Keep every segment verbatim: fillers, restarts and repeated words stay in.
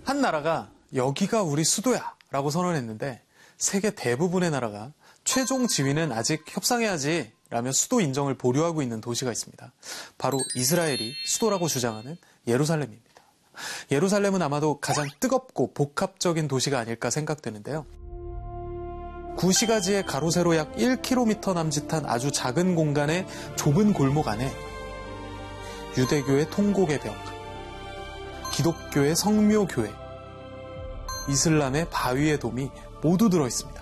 한 나라가 여기가 우리 수도야 라고 선언했는데 세계 대부분의 나라가 최종 지위는 아직 협상해야지 라며 수도 인정을 보류하고 있는 도시가 있습니다. 바로 이스라엘이 수도라고 주장하는 예루살렘입니다. 예루살렘은 아마도 가장 뜨겁고 복합적인 도시가 아닐까 생각되는데요. 구시가지의 가로 세로 약 일 킬로미터 남짓한 아주 작은 공간의 좁은 골목 안에 유대교의 통곡의 벽, 기독교의 성묘교회, 이슬람의 바위의 돔이 모두 들어있습니다.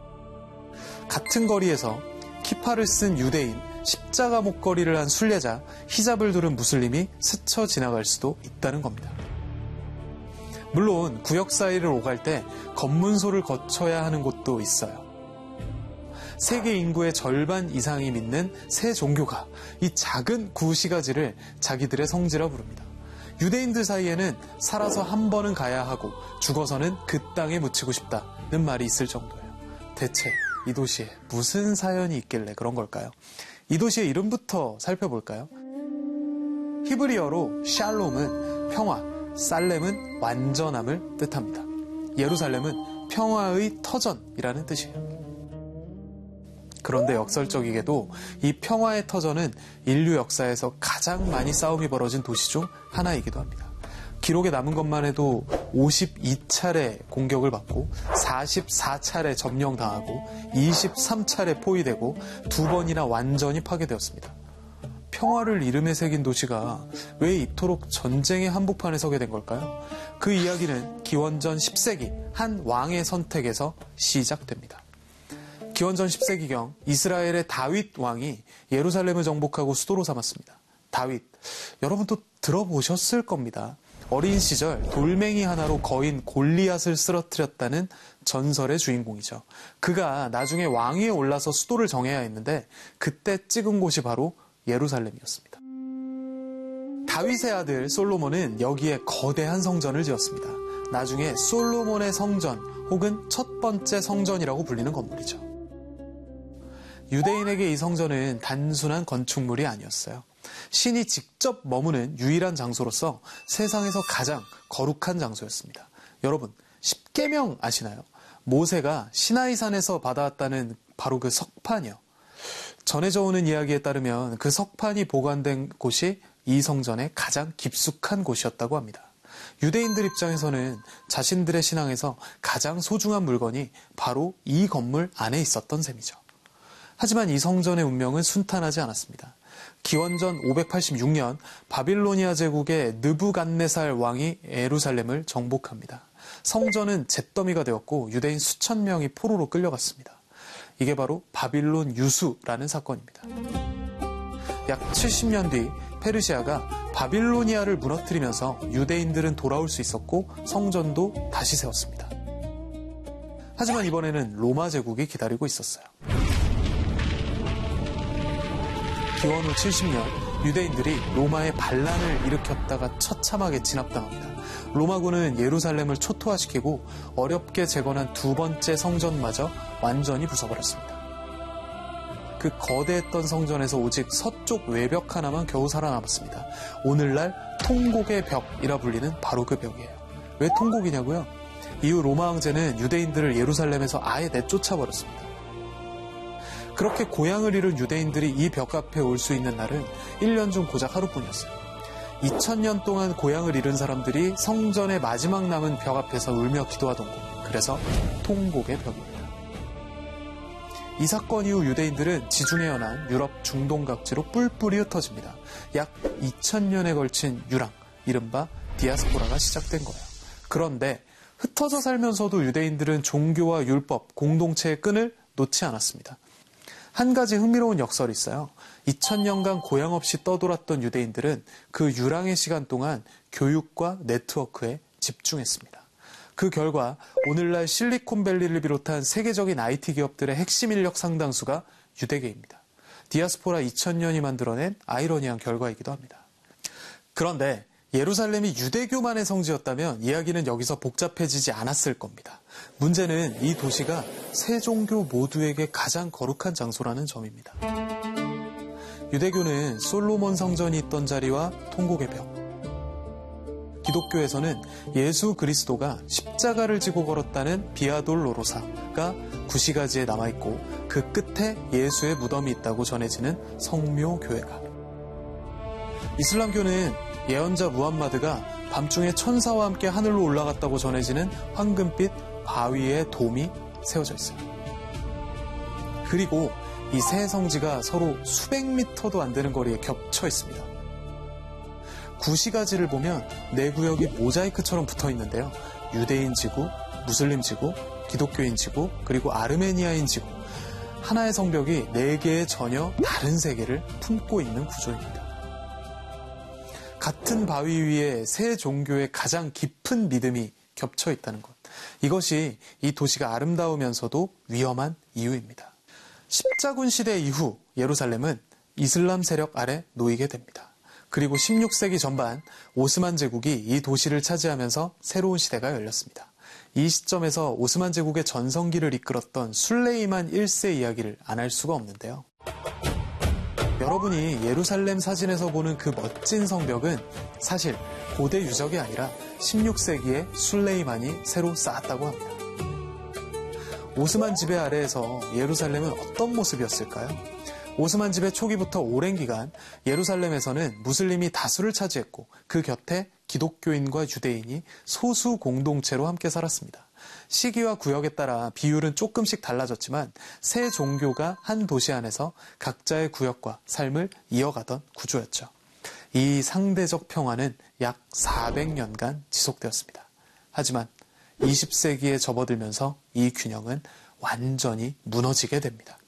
같은 거리에서 키파를 쓴 유대인, 십자가 목걸이를 한 순례자, 히잡을 두른 무슬림이 스쳐 지나갈 수도 있다는 겁니다. 물론 구역 사이를 오갈 때 검문소를 거쳐야 하는 곳도 있어요. 세계 인구의 절반 이상이 믿는 새 종교가 이 작은 구시가지를 자기들의 성지라 부릅니다. 유대인들 사이에는 살아서 한 번은 가야 하고 죽어서는 그 땅에 묻히고 싶다는 말이 있을 정도예요. 대체 이 도시에 무슨 사연이 있길래 그런 걸까요? 이 도시의 이름부터 살펴볼까요? 히브리어로 샬롬은 평화, 살렘은 완전함을 뜻합니다. 예루살렘은 평화의 터전이라는 뜻이에요. 그런데 역설적이게도 이 평화의 터전은 인류 역사에서 가장 많이 싸움이 벌어진 도시 중 하나이기도 합니다. 기록에 남은 것만 해도 오십이 차례 공격을 받고 사십사 차례 점령당하고 이십삼 차례 포위되고 두 번이나 완전히 파괴되었습니다. 평화를 이름에 새긴 도시가 왜 이토록 전쟁의 한복판에 서게 된 걸까요? 그 이야기는 기원전 십 세기 한 왕의 선택에서 시작됩니다. 기원전 십 세기경 이스라엘의 다윗 왕이 예루살렘을 정복하고 수도로 삼았습니다. 다윗, 여러분도 들어보셨을 겁니다. 어린 시절 돌멩이 하나로 거인 골리앗을 쓰러뜨렸다는 전설의 주인공이죠. 그가 나중에 왕위에 올라서 수도를 정해야 했는데 그때 찍은 곳이 바로 예루살렘이었습니다. 다윗의 아들 솔로몬은 여기에 거대한 성전을 지었습니다. 나중에 솔로몬의 성전 혹은 첫 번째 성전이라고 불리는 건물이죠. 유대인에게 이 성전은 단순한 건축물이 아니었어요. 신이 직접 머무는 유일한 장소로서 세상에서 가장 거룩한 장소였습니다. 여러분, 십계명 아시나요? 모세가 시나이산에서 받아왔다는 바로 그 석판이요. 전해져 오는 이야기에 따르면 그 석판이 보관된 곳이 이 성전의 가장 깊숙한 곳이었다고 합니다. 유대인들 입장에서는 자신들의 신앙에서 가장 소중한 물건이 바로 이 건물 안에 있었던 셈이죠. 하지만 이 성전의 운명은 순탄하지 않았습니다. 기원전 오백팔십육 년 바빌로니아 제국의 느부갓네살 왕이 예루살렘을 정복합니다. 성전은 잿더미가 되었고 유대인 수천 명이 포로로 끌려갔습니다. 이게 바로 바빌론 유수라는 사건입니다. 약 칠십 년 뒤 페르시아가 바빌로니아를 무너뜨리면서 유대인들은 돌아올 수 있었고 성전도 다시 세웠습니다. 하지만 이번에는 로마 제국이 기다리고 있었어요. 기원 후 칠십 년 유대인들이 로마에 반란을 일으켰다가 처참하게 진압당합니다. 로마군은 예루살렘을 초토화시키고 어렵게 재건한 두 번째 성전마저 완전히 부숴버렸습니다. 그 거대했던 성전에서 오직 서쪽 외벽 하나만 겨우 살아남았습니다. 오늘날 통곡의 벽이라 불리는 바로 그 벽이에요. 왜 통곡이냐고요? 이후 로마 황제는 유대인들을 예루살렘에서 아예 내쫓아버렸습니다. 그렇게 고향을 잃은 유대인들이 이 벽 앞에 올 수 있는 날은 일 년 중 고작 하루뿐이었어요. 이천 년 동안 고향을 잃은 사람들이 성전의 마지막 남은 벽 앞에서 울며 기도하던 곳. 그래서 통곡의 벽입니다. 이 사건 이후 유대인들은 지중해 연안, 유럽, 중동 각지로 뿔뿔이 흩어집니다. 약 이천 년에 걸친 유랑, 이른바 디아스포라가 시작된 거예요. 그런데 흩어져 살면서도 유대인들은 종교와 율법, 공동체의 끈을 놓지 않았습니다. 한 가지 흥미로운 역설이 있어요. 이천 년간 고향 없이 떠돌았던 유대인들은 그 유랑의 시간 동안 교육과 네트워크에 집중했습니다. 그 결과 오늘날 실리콘밸리를 비롯한 세계적인 아이티 기업들의 핵심 인력 상당수가 유대계입니다. 디아스포라 이천 년이 만들어낸 아이러니한 결과이기도 합니다. 그런데 예루살렘이 유대교만의 성지였다면 이야기는 여기서 복잡해지지 않았을 겁니다. 문제는 이 도시가 세 종교 모두에게 가장 거룩한 장소라는 점입니다. 유대교는 솔로몬 성전이 있던 자리와 통곡의 벽, 기독교에서는 예수 그리스도가 십자가를 지고 걸었다는 비아돌로로사가 구시가지에 남아있고 그 끝에 예수의 무덤이 있다고 전해지는 성묘교회가, 이슬람교는 예언자 무함마드가 밤중에 천사와 함께 하늘로 올라갔다고 전해지는 황금빛 바위의 돔이 세워져 있어요. 그리고 이 세 성지가 서로 수백 미터도 안 되는 거리에 겹쳐 있습니다. 구시가지를 보면 네 구역이 모자이크처럼 붙어 있는데요. 유대인 지구, 무슬림 지구, 기독교인 지구, 그리고 아르메니아인 지구, 하나의 성벽이 네 개의 전혀 다른 세계를 품고 있는 구조입니다. 같은 바위 위에 세 종교의 가장 깊은 믿음이 겹쳐 있다는 것, 이것이 이 도시가 아름다우면서도 위험한 이유입니다. 십자군 시대 이후 예루살렘은 이슬람 세력 아래 놓이게 됩니다. 그리고 십육 세기 전반 오스만 제국이 이 도시를 차지하면서 새로운 시대가 열렸습니다. 이 시점에서 오스만 제국의 전성기를 이끌었던 술레이만 일 세 이야기를 안 할 수가 없는데요. 여러분이 예루살렘 사진에서 보는 그 멋진 성벽은 사실 고대 유적이 아니라 십육 세기에 술레이만이 새로 쌓았다고 합니다. 오스만 지배 아래에서 예루살렘은 어떤 모습이었을까요? 오스만 지배 초기부터 오랜 기간 예루살렘에서는 무슬림이 다수를 차지했고 그 곁에 기독교인과 유대인이 소수 공동체로 함께 살았습니다. 시기와 구역에 따라 비율은 조금씩 달라졌지만 세 종교가 한 도시 안에서 각자의 구역과 삶을 이어가던 구조였죠. 이 상대적 평화는 약 사백 년간 지속되었습니다. 하지만 이십 세기에 접어들면서 이 균형은 완전히 무너지게 됩니다.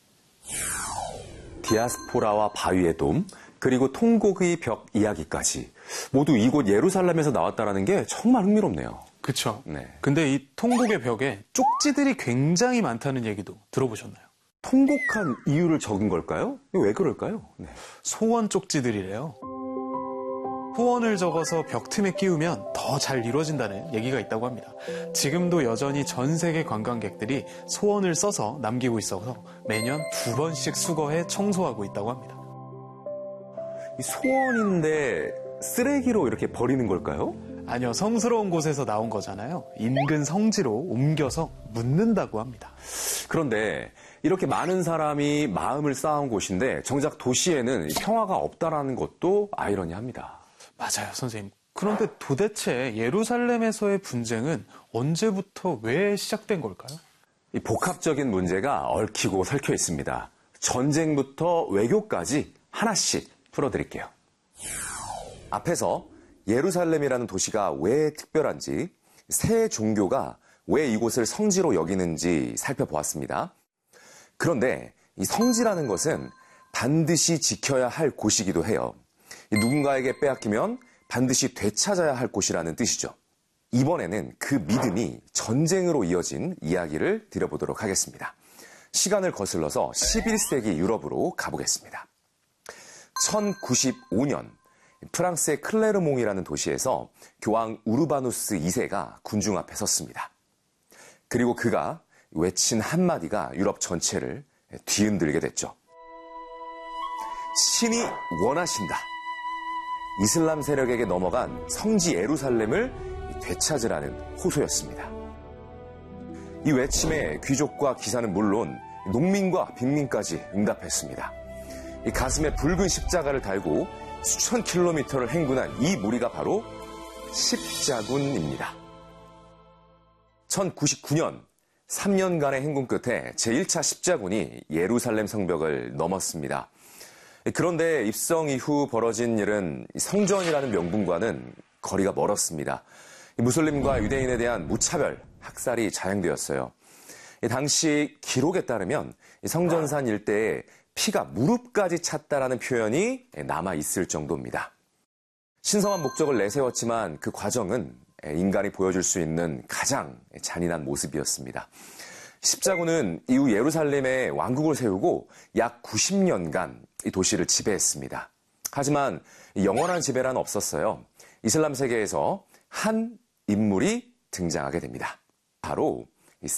디아스포라와 바위의 돔, 그리고 통곡의 벽 이야기까지 모두 이곳 예루살렘에서 나왔다는 게 정말 흥미롭네요. 그렇죠. 네. 근데 이 통곡의 벽에 쪽지들이 굉장히 많다는 얘기도 들어보셨나요? 통곡한 이유를 적은 걸까요? 왜 그럴까요? 네. 소원 쪽지들이래요. 소원을 적어서 벽 틈에 끼우면 더 잘 이루어진다는 얘기가 있다고 합니다. 지금도 여전히 전 세계 관광객들이 소원을 써서 남기고 있어서 매년 두 번씩 수거해 청소하고 있다고 합니다. 이 소원인데 쓰레기로 이렇게 버리는 걸까요? 아니요, 성스러운 곳에서 나온 거잖아요. 인근 성지로 옮겨서 묻는다고 합니다. 그런데 이렇게 많은 사람이 마음을 쌓은 곳인데 정작 도시에는 평화가 없다라는 것도 아이러니합니다. 맞아요, 선생님. 그런데 도대체 예루살렘에서의 분쟁은 언제부터 왜 시작된 걸까요? 이 복합적인 문제가 얽히고 설켜 있습니다. 전쟁부터 외교까지 하나씩 풀어드릴게요. 앞에서 예루살렘이라는 도시가 왜 특별한지, 세 종교가 왜 이곳을 성지로 여기는지 살펴보았습니다. 그런데 이 성지라는 것은 반드시 지켜야 할 곳이기도 해요. 누군가에게 빼앗기면 반드시 되찾아야 할 곳이라는 뜻이죠. 이번에는 그 믿음이 전쟁으로 이어진 이야기를 드려보도록 하겠습니다. 시간을 거슬러서 십일 세기 유럽으로 가보겠습니다. 천구십오 년 프랑스의 클레르몽이라는 도시에서 교황 우르바누스 이 세가 군중 앞에 섰습니다. 그리고 그가 외친 한마디가 유럽 전체를 뒤흔들게 됐죠. 신이 원하신다. 이슬람 세력에게 넘어간 성지 예루살렘을 되찾으라는 호소였습니다. 이 외침에 귀족과 기사는 물론 농민과 빈민까지 응답했습니다. 이 가슴에 붉은 십자가를 달고 수천 킬로미터를 행군한 이 무리가 바로 십자군입니다. 천구십구 년 삼 년간의 행군 끝에 제일 차 십자군이 예루살렘 성벽을 넘었습니다. 그런데 입성 이후 벌어진 일은 성전이라는 명분과는 거리가 멀었습니다. 무슬림과 유대인에 대한 무차별 학살이 자행되었어요. 당시 기록에 따르면 성전산 일대에 피가 무릎까지 찼다라는 표현이 남아있을 정도입니다. 신성한 목적을 내세웠지만 그 과정은 인간이 보여줄 수 있는 가장 잔인한 모습이었습니다. 십자군은 이후 예루살렘에 왕국을 세우고 약 구십 년간 이 도시를 지배했습니다. 하지만 영원한 지배란 없었어요. 이슬람 세계에서 한 인물이 등장하게 됩니다. 바로 이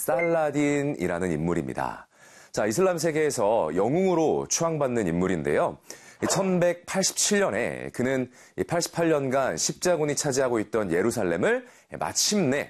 살라딘이라는 인물입니다. 자, 이슬람 세계에서 영웅으로 추앙받는 인물인데요. 천백팔십칠 년에 그는 팔십팔 년간 십자군이 차지하고 있던 예루살렘을 마침내